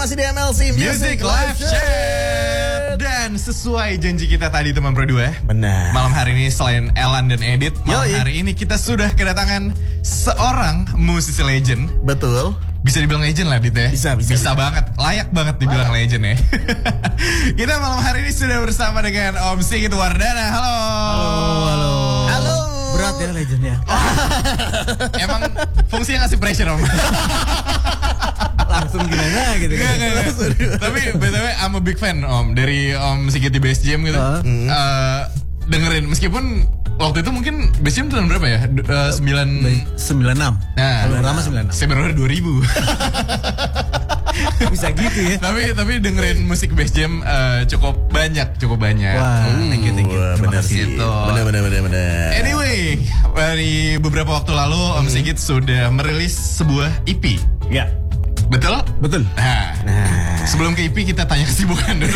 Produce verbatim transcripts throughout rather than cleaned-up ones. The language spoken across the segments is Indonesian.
masih di M L C Music Live Chat. Dan sesuai janji kita tadi teman berdua, benar. malam hari ini selain Elan dan Edit, malam Yoi. hari ini kita sudah kedatangan seorang musisi legend. Betul. Bisa dibilang legend lah, Dit ya? Bisa, bisa, bisa bisa. banget. Layak banget dibilang Layak. legend ya. Kita malam hari ini sudah bersama dengan Om Sigit Wardana. Halo. Halo, halo. Halo. Berat ya legendnya. Emang fungsinya ngasih pressure, Om. Langsung gimana gitu kan. Nggak, nggak, nggak. Tapi B T W I'm a big fan, Om. Dari Om Sigit di Bass Jam gitu. Uh. Eh, dengerin, meskipun waktu itu mungkin Bass Jam tahun berapa ya? Du- eh, sembilan sembilan enam. Nah, Kalau pertama sembilan enam. saya baru dua ribu. Bisa gitu ya. tapi tapi dengerin musik Bass Jam eh, cukup banyak, cukup banyak. Wah, thank you, thank you. Wah, Terima benar kasih. sih. Gitu. Benar, benar, benar, benar. Anyway, dari beberapa waktu lalu Om Sigit sudah merilis sebuah E P. Ya, Betul? betul. Nah, Nah, sebelum ke E P kita tanya kesibukan dulu.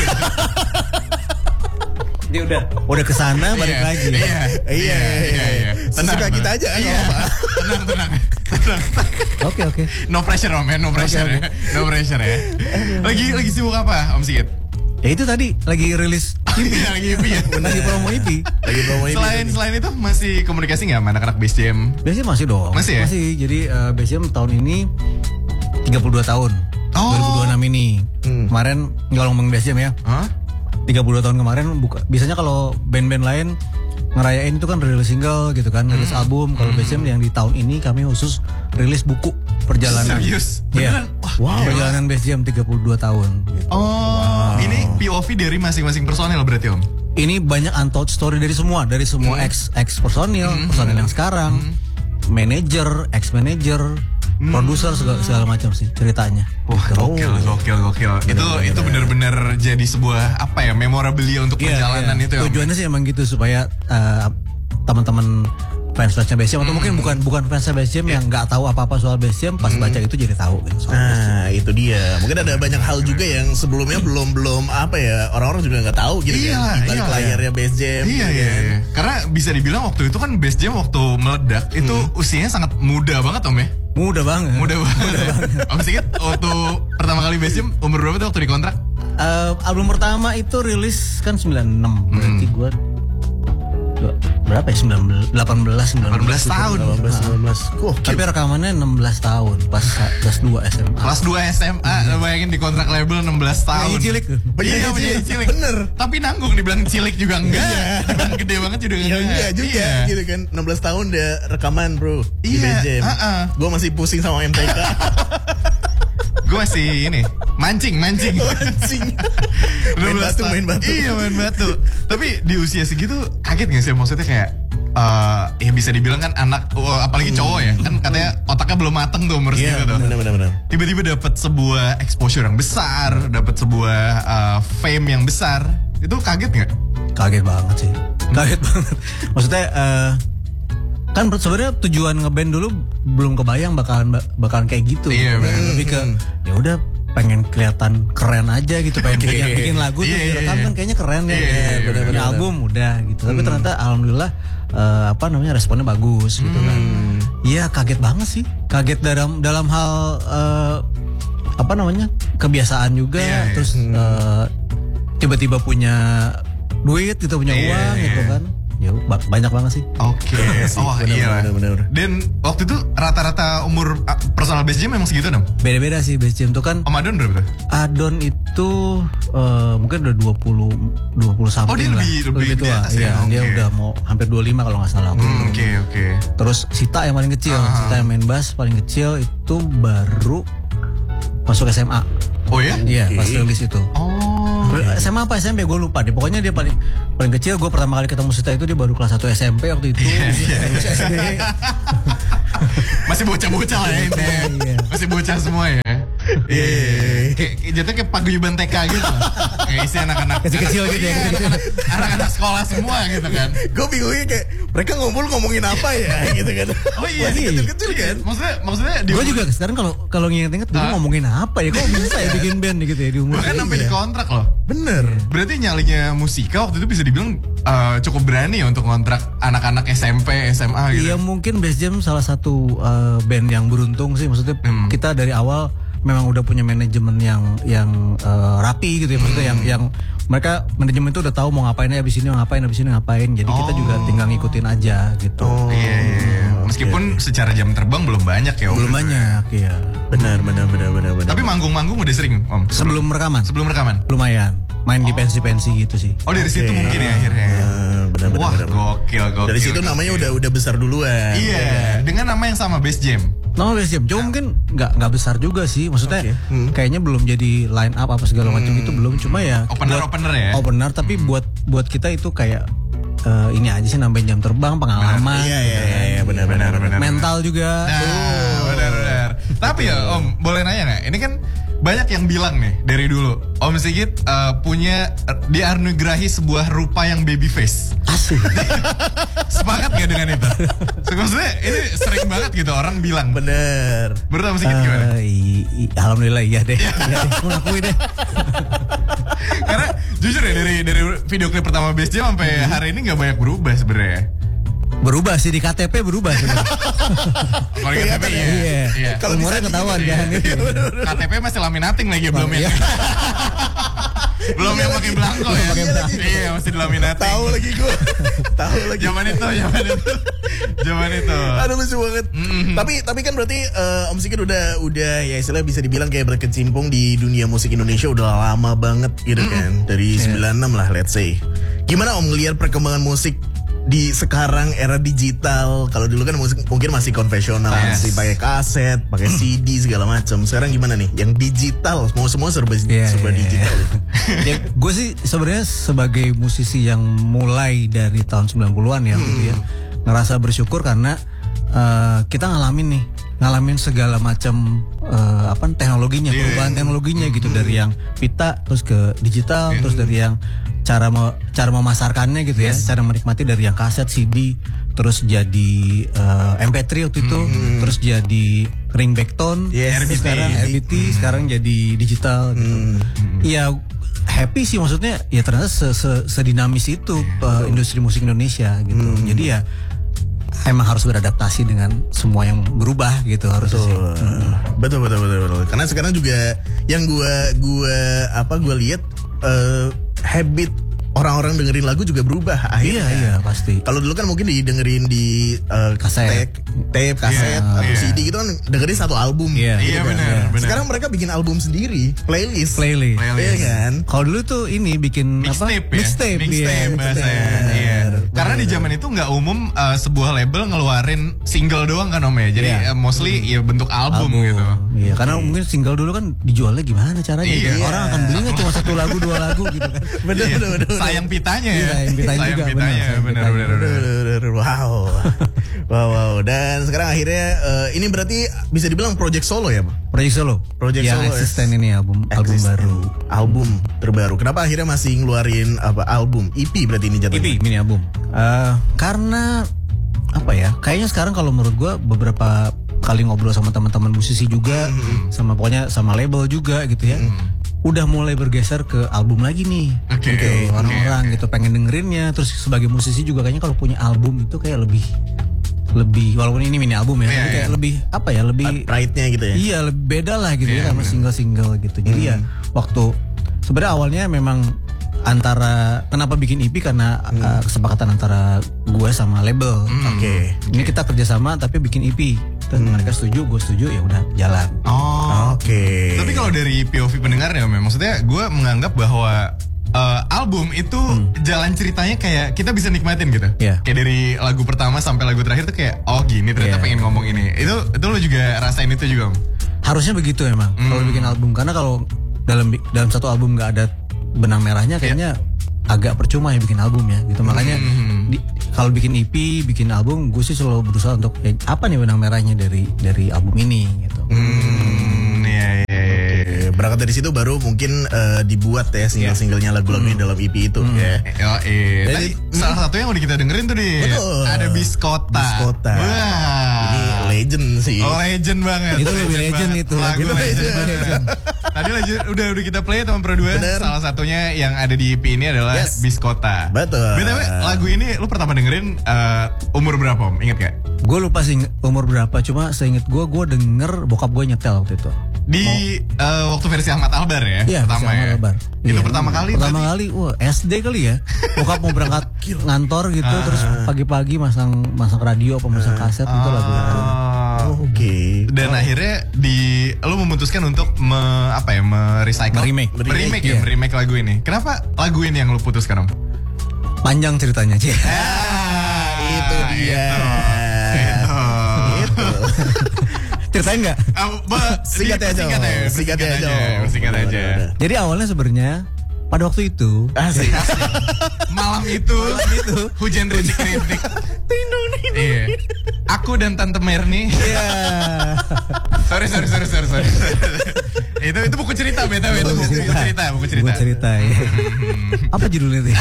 Dia udah udah kesana balik Iya, lagi. Iya, iya, iya, iya. Sesuka kita aja kan, Iya. nggak apa-apa. Tenang, tenang. Tenang. Oke, oke. No pressure Om ya, no pressure Oke, ya. No pressure ya. Lagi lagi sibuk apa Om Sigit? Ya itu tadi lagi rilis Iya, lagi E P ya. lagi promo E P. lagi promo ini. Selain selain itu masih komunikasi nggak sama anak-anak Bass Jam? Biasanya masih dong. Masih ya? Masih. Jadi uh, Bass Jam tahun ini tiga puluh dua tahun. Oh. dua ribu dua puluh enam ini. Hmm. Kemarin kalau ngomong Bass Jam ya. Hah? tiga puluh dua tahun kemarin buka. Biasanya kalau band-band lain ngerayain itu kan rilis single gitu kan, rilis album. Kalau Bass Jam yang di tahun ini kami khusus rilis buku perjalanan. Serius? Iya. Beneran? Wah, Wow. gila. Perjalanan Bass Jam tiga puluh dua tahun. Gitu. Oh, ini P O V dari masing-masing personel berarti Om? Ini banyak untold story dari semua, dari semua ex ex personil, personil yang sekarang, manajer, ex manajer, produser segala, segala macam sih ceritanya. Wah, gokil, gokil, gokil. Itu itu benar-benar jadi sebuah apa ya, memorabilia untuk Iya, perjalanan iya. itu ya. Om? Tujuannya sih emang gitu supaya uh, teman-teman fans-fansnya Bass Jam atau mungkin bukan bukan fansnya Bass Jam yang nggak tahu apa-apa soal Bass Jam pas baca itu jadi tahu gitu soal Bass Jam. Nah, itu dia. Mungkin ada banyak hal juga yang sebelumnya belum belum apa ya, orang-orang juga nggak tahu gitu Iya, kan. Di balik iya, layarnya Bass Jam. Iya, gitu iya, kan. iya. Karena bisa dibilang waktu itu kan Bass Jam waktu meledak itu usianya sangat muda banget Om ya. Mudah banget. Muda banget. Om Sigit waktu pertama kali Bass Jam umur berapa tuh waktu dikontrak? Uh, album pertama itu rilis kan sembilan puluh enam. Berarti gue berapa ya? sembilan belas, delapan belas, sembilan delapan belas tahun. delapan belas sembilan belas. Wah, Tapi rekamannya enam belas tahun pas kelas dua S M A. Kelas dua S M A, bayangin di kontrak label enam belas tahun. Penyanyi cilik. Iya, penyanyi cilik. Bener. Tapi nanggung, dibilang cilik juga enggak. Dibilang gede banget juga Ya enggak. enggak juga Iya. gitu kan. enam belas tahun udah rekaman bro. Di Iya, Bass Jam. uh-uh. Gue masih pusing sama M T K. Gue masih ini mancing, mancing. Mancing. Main enam belas batu, tahun. main batu. Iya, main batu. Tapi di usia segitu kaget gak sih? Maksudnya kayak eh ya bisa dibilang kan anak, wah, apalagi cowok ya, kan katanya otaknya belum mateng tuh umur Iya, segitu tuh. benar-benar. Tiba-tiba dapat sebuah exposure yang besar, dapat sebuah eh, fame yang besar. Itu kaget nggak? Kaget banget sih. Kaget banget. Maksudnya eh, kan sebenarnya tujuan ngeband dulu belum kebayang bakalan bakalan kayak gitu. Iya, bener. Lebih ke ya udah pengen kelihatan keren aja gitu, pengen Oke. bikin, bikin lagu Iya, terus iya, direkam iya. kan kayaknya keren ya. Iya, iya, iya, Punya bener-bener. album udah gitu. Tapi ternyata alhamdulillah eh, apa namanya responnya bagus gitu kan. Iya, kaget banget sih. Kaget dalam dalam hal eh, apa namanya? Kebiasaan juga, Iya, iya. terus eh, tiba-tiba punya duit gitu, punya Iya, uang iya. gitu kan. Ya ba- banyak banget sih. Oke. Oh iya. bener-bener. Dan waktu itu rata-rata umur ah, personal Bass Jam memang segitu dong? Beda-beda sih Bass Jam tuh kan. Om Adon berapa tuh? Adon itu eh, mungkin udah dua puluh dua puluh something Oh, dia lah. lebih- lebih di tua. atas ya? Iya, dia Oke. udah mau hampir dua puluh lima kalau nggak salah. Hmm, Oke, oke. Terus Sita yang paling kecil, Ah. Sita yang main bass paling kecil itu baru masuk S M A. Oh ya? Iya, Oke. pas rilis itu. Oh. S M A apa S M P gue lupa deh. Pokoknya dia paling paling kecil. Gue pertama kali ketemu Sita itu dia baru kelas satu S M P waktu itu. Terus S D. Masih bocah-bocah lah ya ini. Iya. Masih bocah semua ya. Iya. Kayak kayak jatuhnya kayak paguyuban T K gitu. Kayak isi anak-anak Kecil-kecil anak- gitu ya, iya, kecil-kecil. anak- Anak-anak sekolah semua gitu kan. Gue bingungnya kayak mereka ngumpul ngomongin apa ya gitu kan. Oh iya. Masih kecil-kecil kan. Maksudnya maksudnya di Gue juga sekarang kalau kalau nginget-inget dulu Ah. ngomongin apa ya? Kok bisa ya bikin band gitu ya di umur bahkan sampai di Iya. kontrak loh. Bener. Berarti nyalinya musika waktu itu bisa dibilang eh, cukup berani ya untuk kontrak anak-anak S M P, S M A gitu. Iya, mungkin Bass Jam salah satu uh, band yang beruntung sih. Maksudnya Hmm. kita dari awal memang udah punya manajemen yang yang uh, rapi gitu ya, maksudnya hmm. yang yang mereka manajemen itu udah tahu mau ngapain ya, abis ini mau ngapain, abis ini ngapain. Jadi oh. kita juga tinggal ngikutin aja gitu. Oh. Iya, iya, iya. Meskipun okay. secara jam terbang belum banyak ya Om. Belum banyak, iya. Benar, benar, benar, benar, benar. Tapi manggung-manggung udah sering Om? Sebelum rekaman? Sebelum rekaman? Lumayan. Main oh. di pensi-pensi gitu sih. Oh dari okay. situ mungkin ya akhirnya. Uh, benar, benar, Wah benar. gokil, gokil. Dari situ gokil. namanya udah udah besar duluan. Iya, yeah. dengan nama yang sama, Bass Jam. No, Bass Jam. Cuma mungkin nggak nggak besar juga sih. Maksudnya okay. hmm. kayaknya belum jadi line up apa segala macam hmm. itu belum. Cuma ya opener buat, opener ya. Opener tapi hmm. buat buat kita itu kayak uh, ini aja sih, nambahin jam terbang, pengalaman. Iya iya iya benar benar benar. Mental juga. Nah, benar benar. Tapi ya Om, boleh nanya nggak? Ini kan banyak yang bilang nih dari dulu Om Sigit uh, punya uh, dianugerahi sebuah rupa yang baby face. Asik. Sepakat gak dengan itu? Maksudnya ini sering banget gitu orang bilang. Bener. Menurut Om Sigit gimana? Uh, i- i- Alhamdulillah iya deh. Iya deh, aku ngakui deh. Karena jujur ya dari dari video klip pertama Bass Jam sampai hmm. hari ini nggak banyak berubah sebenarnya. Berubah sih, di K T P berubah sebenarnya. Kalau di K T P iya. Iya. iya. Kalau umurnya ketahuan kan. K T P masih laminating lagi belum ya. Belum yang pakai belangko ya. Iya, masih dilaminating. Tahu lagi gue. Tahu lagi. Zaman itu, zaman itu. Zaman itu. Aduh lucu banget. Mm-hmm. Tapi tapi kan berarti uh, Om Sigit udah udah ya istilahnya bisa dibilang kayak berkecimpung di dunia musik Indonesia udah lama banget gitu kan. Dari sembilan enam lah let's say. Gimana Om ngelihat perkembangan musik di sekarang era digital? Kalau dulu kan musik mungkin masih konvensional, yes. masih pakai kaset, pakai C D segala macam. Sekarang gimana nih? Yang digital, semua semua serba yeah, serba yeah, digital. Yeah. Ya, gue sih sebenarnya sebagai musisi yang mulai dari tahun sembilan puluhan ya, hmm. gitu ya, ngerasa bersyukur karena uh, kita ngalamin nih, ngalamin segala macam uh, apa teknologinya, yeah. perubahan teknologinya gitu, hmm. dari yang pita terus ke digital, yeah. terus dari yang cara mau cara memasarkannya gitu ya, yes. cara menikmati dari yang kaset, C D, terus jadi uh, M P tiga waktu itu, mm-hmm. terus jadi ringback tone, yes. R B T, sekarang R B T, mm-hmm. sekarang jadi digital gitu. Mm-hmm. Ya happy sih, maksudnya ya ternyata sedinamis itu uh, industri musik Indonesia gitu. Mm-hmm. Jadi ya emang harus beradaptasi dengan semua yang berubah gitu, harus betul. sih. Hmm. betul betul betul betul. Karena sekarang juga yang gua gua apa gua lihat uh, habit orang-orang dengerin lagu juga berubah akhirnya. Iya iya pasti. Kalau dulu kan mungkin didengerin di uh, kaset, tape, kaset yeah, atau yeah. C D gitu kan dengerin satu album. Iya yeah. gitu yeah, kan. benar. Sekarang mereka bikin album sendiri, playlist. Playlist. Iya kan. Kalau dulu tuh ini bikin mixtape apa? Ya? Mixtape. Mixtape bahasanya. Iya. Karena di zaman itu nggak umum uh, sebuah label ngeluarin single doang kan Om ya. Jadi yeah. uh, mostly hmm. ya bentuk album, album gitu. Iya, karena mungkin single dulu kan dijualnya gimana caranya? Iya. Orang akan belinya cuma satu lagu, dua lagu gitu kan. Bener iya. bener bener. Sayang pitanya ya. Sayang pitanya sayang juga. Pitanya, bener bener bener. Wow. Wow wow. Dan sekarang akhirnya uh, ini berarti bisa dibilang project solo ya, Pak? Project solo. Project yang solo. Eksisten ini album album baru. Album terbaru. Kenapa akhirnya masih ngeluarin apa album? E P berarti ini jatuhnya? E P mini album. Uh, karena apa ya? Kayaknya sekarang kalau menurut gue beberapa kali ngobrol sama teman-teman musisi juga, mm-hmm. sama pokoknya sama label juga gitu ya. Mm-hmm. Udah mulai bergeser ke album lagi nih, okay, gitu. okay, Orang-orang okay. gitu pengen dengerinnya. Terus sebagai musisi juga kayaknya kalau punya album itu kayak lebih lebih walaupun ini mini album ya, yeah, kayak yeah. lebih apa ya, lebih pride-nya gitu ya. Iya, lebih beda lah gitu yeah, ya sama single-single gitu. Jadi mm. ya waktu sebenarnya awalnya memang antara kenapa bikin E P karena hmm. uh, kesepakatan antara gue sama label. Hmm. Oke. Okay. Ini kita kerjasama tapi bikin E P. Dan hmm. mereka setuju, gue setuju, ya udah jalan. Oh, oke. Okay. Tapi kalau dari P O V pendengar ya, maksudnya gue menganggap bahwa uh, album itu hmm. jalan ceritanya kayak kita bisa nikmatin gitu. Yeah. Kayak dari lagu pertama sampai lagu terakhir tuh kayak oh gini ternyata yeah. pengen ngomong ini. Itu itu lo juga rasain itu juga? Harusnya begitu emang. Hmm. Kalau bikin album, karena kalau dalam dalam satu album nggak ada benang merahnya kayaknya yeah. agak percuma ya bikin album ya gitu. Makanya mm-hmm. kalau bikin E P, bikin album, gue sih selalu berusaha untuk ya, apa nih benang merahnya dari dari album ini gitu. Hmm, ya, ya, ya. Berangkat dari situ baru mungkin uh, dibuat ya single-singlenya lagu-lagunya mm. dalam E P itu mm. ya. Oh, iya. Jadi mm. salah satu yang udah kita dengerin tuh nih. Betul. Ada Biskota. Biskota. Wah. Ini legend sih. Oh, legend banget. Itu lebih legend itu. Lagu itu legend. legend. Tadi legend, udah udah kita play teman produser. Salah satunya yang ada di E P ini adalah yes. Biskota. Betul. B T W lagu ini lu pertama dengerin uh, umur berapa Om? Ingat gak? Gue lupa sih umur berapa, cuma seinget gue gue denger bokap gue nyetel waktu itu. Di eh, waktu versi Ahmad Albar ya, Iya, pertama versi ya. Ahmad Albar. Itu Iya. pertama kali. Pertama berarti? kali, wah S D kali ya. Bokap mau berangkat ngantor gitu, Ah. terus pagi-pagi masang masang radio apa masang kaset itu lagu itu. Ah. Oh, Oke. Dan akhirnya di lu memutuskan untuk me, apa ya, merecycle, Meremake. meremake ya, Iya. meremake lagu ini. Kenapa lagu ini yang lu putuskan, Om? Panjang ceritanya aja. Ah, Itu dia. Itu. Itu. Ceritain nggak? Ah, ba- Singkat di- aja, singkat Om. aja, Singkat singkat aja, aja, Om. singkat Udah, aja. udah, udah. Jadi awalnya sebenarnya pada waktu itu Asik. Malam itu, itu. hujan rintik-rintik. Iya. Aku dan Tante Merni. Iya. sorry, sorry, sorry, sorry, sorry. itu itu buku cerita, beta, itu buku, buku cerita, buku cerita. Buat cerita ya. Apa judulnya tuh?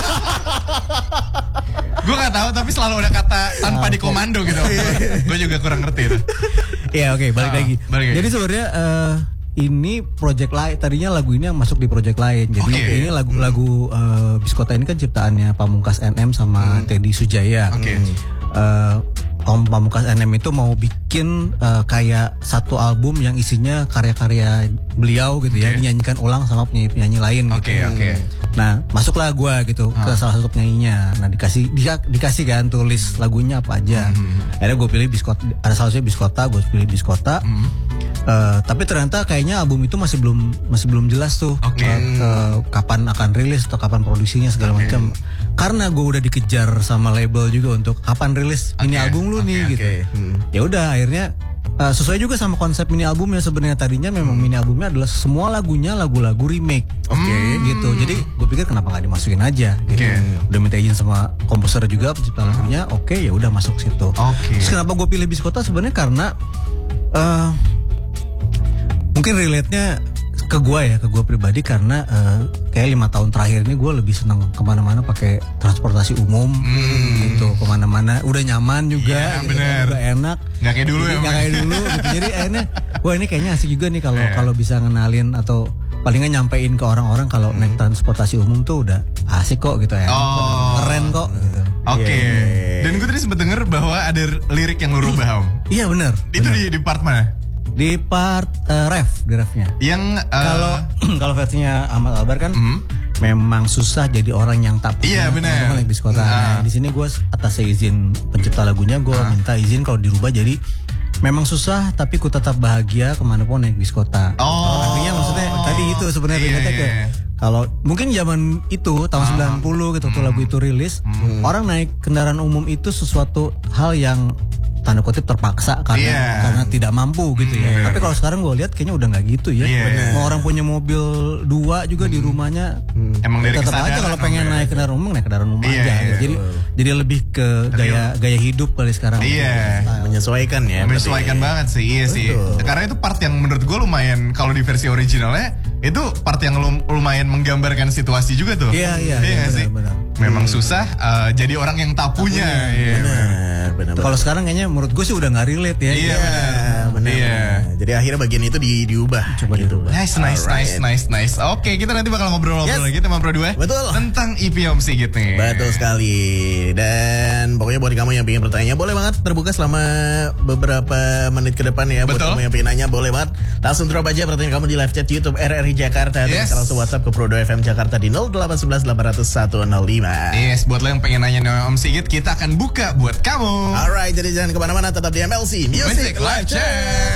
Gue gak tahu, tapi selalu ada kata tanpa di komando gitu. Gue juga kurang ngerti itu. Iya oke balik Ah, lagi. balik lagi. Jadi sebenarnya eh, ini project lain. Tadinya lagu ini yang masuk di project lain. Jadi Oke. ini lagu-lagu eh, Biskota ini kan ciptaannya Pamungkas N M sama Teddy Sujaya. Oke. Eh, Om Pamungkas N M itu mau bikin eh, kayak satu album yang isinya karya-karya beliau gitu ya, Oke. dinyanyikan ulang sama penyanyi-penyanyi lain. Oke, gitu. oke. Nah masuklah gua gitu ke salah satu penyanyinya. Nah dikasih dia, dikasih kan tulis lagunya apa aja. Akhirnya gue pilih Biskota. Ada salah satunya Biskota, gue pilih Biskota. Eh, tapi ternyata kayaknya album itu masih belum masih belum jelas tuh Oke. eh, eh, kapan akan rilis atau kapan produksinya segala macam. Karena gue udah dikejar sama label juga untuk kapan rilis mini Oke, album lu oke, nih oke. gitu. Ya udah akhirnya eh, sesuai juga sama konsep mini albumnya sebenarnya tadinya memang mini albumnya adalah semua lagunya lagu-lagu remake. Oke gitu. Jadi gue pikir kenapa nggak dimasukin aja gitu. Oke. Udah minta izin sama komposer juga pencipta lagunya. Oke ya udah masuk situ. Oke. Terus kenapa gue pilih Biskota sebenarnya karena eh mungkin relate-nya ke gue ya, ke gue pribadi karena eh, kayak lima tahun terakhir ini gue lebih senang kemana-mana pakai transportasi umum gitu, kemana-mana udah nyaman juga, Iya, gitu, bener. udah enak, Nggak kayak dulu ya, nggak Om. kayak dulu. Gitu. Jadi akhirnya, wah ini kayaknya asik juga nih kalau Iya. kalau bisa ngenalin atau paling nggak nyampein ke orang-orang kalau naik transportasi umum tuh udah asik kok gitu ya, Oh. keren kok. Gitu. Oke. Iya. Dan gue tadi sempat denger bahwa ada lirik yang lu rubah, Om. Iya bener. Itu bener. di, di part mana? Di part eh, ref, di refnya. Yang eh, Kalau kalau versinya Ahmad Albar kan Hmm. memang susah jadi orang yang tak punya Iya, benar. teman-teman naik bis kota. Nah. Nah, di sini gue atas izin pencipta lagunya gue minta izin kalau dirubah jadi memang susah tapi ku tetap bahagia kemanapun naik bis kota. Oh. Artinya maksudnya tadi itu sebenarnya Iya, relate-nya ke iya. kalau mungkin zaman itu tahun sembilan puluh gitu waktu lagu itu rilis, orang naik kendaraan umum itu sesuatu hal yang tanda kutip terpaksa karena Iya. karena tidak mampu gitu ya. Hmm, Tapi kalau sekarang gue lihat kayaknya udah nggak gitu ya. Iya, bener. Mau orang punya mobil dua juga di rumahnya, Emang dari tetap aja kesadaran, kalau pengen Om, ya. naik kendaraan umum naik kendaraan umum Iya, aja. iya. Jadi jadi lebih ke gaya gaya hidup kali sekarang. Iya. Menyesuaikan ya. Menyesuaikan berarti. banget sih, iya sih. Betul. Karena itu part yang menurut gue lumayan, kalau di versi originalnya itu part yang lum- lumayan menggambarkan situasi juga tuh. Iya, iya, Iya iya, nggak sih? benar, Memang susah eh, jadi orang yang tak punya. Iya. Benar, benar. Kalau sekarang kayaknya menurut gue sih udah nggak relate ya. Iya, benar. benar. benar. Iya. Jadi akhirnya bagian itu di, diubah. Coba dirubah. Nice, nice, nice, Alright. nice, nice. Oke, kita nanti bakal ngobrol-ngobrol Yes. lagi sama Pro dua Betul. tentang E P Om Sigit nih. Betul sekali. Dan pokoknya buat kamu yang pengen bertanya boleh banget terbuka selama beberapa menit ke depan ya. Buat Betul. kamu yang pengen nanya boleh banget. Langsung drop aja pertanyaan kamu di live chat YouTube R R I Jakarta. Dan Yes. bisa langsung WhatsApp ke Pro dua F M Jakarta di nol delapan satu satu delapan nol satu nol lima. Yes, buat lo yang pengen nanya sama Om Sigit, kita akan buka buat kamu. Alright, jadi jangan kemana-mana, tetap di M L C Music, Music Live Chat.